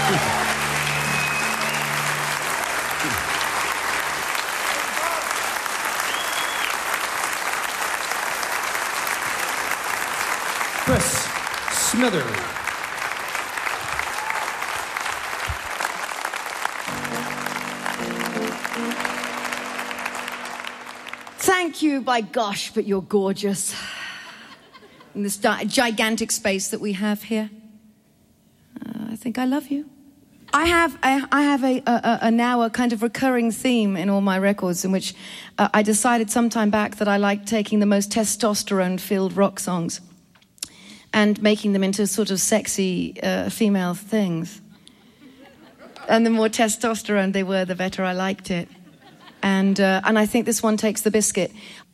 Chris Smither. Thank you, by gosh, but you're gorgeous. In this gigantic space that we have here. I think I love you. I have now a kind of recurring theme in all my records in which I decided some time back that I like taking the most testosterone-filled rock songs and making them into sort of sexy female things. And the more testosterone they were, the better I liked it. And I think this one takes the biscuit.